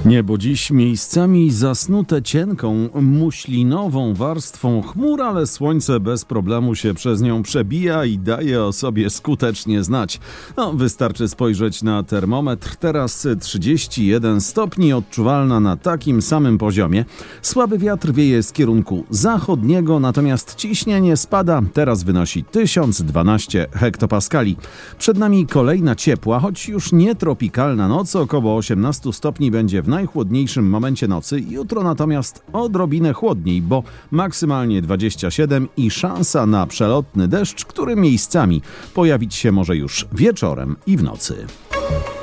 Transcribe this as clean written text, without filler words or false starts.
Niebo dziś miejscami zasnute cienką, muślinową warstwą chmur, ale słońce bez problemu się przez nią przebija i daje o sobie skutecznie znać. Wystarczy spojrzeć na termometr. Teraz 31 stopni, odczuwalna na takim samym poziomie. Słaby wiatr wieje z kierunku zachodniego, natomiast ciśnienie spada. Teraz wynosi 1012 hektopaskali. Przed nami kolejna ciepła, choć już nie tropikalna noc. Około 18 stopni będzie w najchłodniejszym momencie nocy. Jutro natomiast odrobinę chłodniej, bo maksymalnie 27 i szansa na przelotny deszcz, który miejscami pojawić się może już wieczorem i w nocy.